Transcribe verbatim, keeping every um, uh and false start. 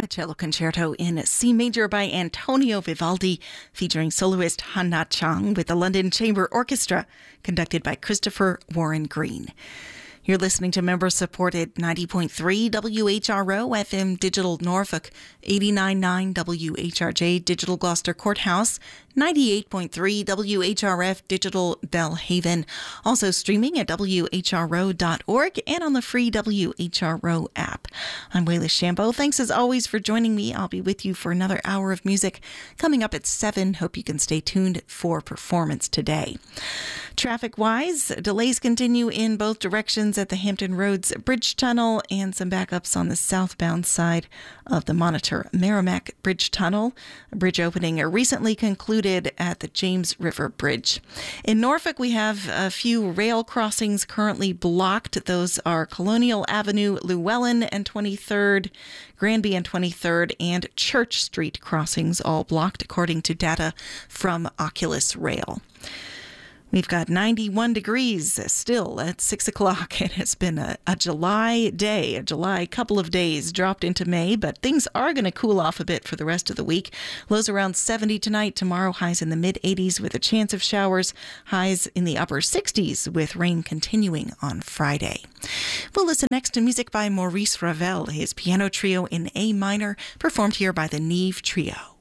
A cello concerto in C major by Antonio Vivaldi, featuring soloist Han-Na Chang with the London Chamber Orchestra, conducted by Christopher Warren Green. You're listening to member-supported ninety point three W H R O F M Digital Norfolk, eighty-nine point nine W H R J Digital Gloucester Courthouse, ninety-eight point three W H R F Digital Belhaven. Also streaming at W H R O dot org and on the free W H R O app. I'm Wayla Shambo. Thanks as always for joining me. I'll be with you for another hour of music coming up at seven. Hope you can stay tuned for performance today. Traffic-wise, delays continue in both directions at the Hampton Roads Bridge Tunnel and some backups on the southbound side of the Monitor Merrimack Bridge Tunnel. A bridge opening recently concluded at the James River Bridge. In Norfolk, we have a few rail crossings currently blocked. Those are Colonial Avenue, Llewellyn and twenty-third, Granby and twenty-third, and Church Street crossings all blocked, according to data from Oculus Rail. We've got ninety-one degrees still at six o'clock. It has been a, a July day, a July couple of days, dropped into May, but things are going to cool off a bit for the rest of the week. Lows around seventy tonight, tomorrow highs in the mid-eighties with a chance of showers, highs in the upper sixties with rain continuing on Friday. We'll listen next to music by Maurice Ravel, his piano trio in A minor, performed here by the Neve Trio.